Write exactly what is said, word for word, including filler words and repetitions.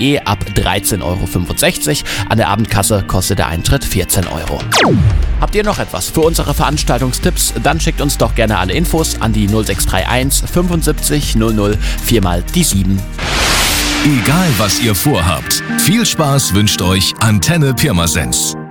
de ab dreizehn Euro fünfundsechzig. An der Abendkasse kostet der Eintritt vierzehn Euro. Habt ihr noch etwas für unsere Veranstaltungstipps? Dann schickt uns doch gerne alle Infos an die null sechs drei eins fünfundsiebzig null null vier mal die sieben. Egal was ihr vorhabt, viel Spaß wünscht euch Antenne Pirmasens.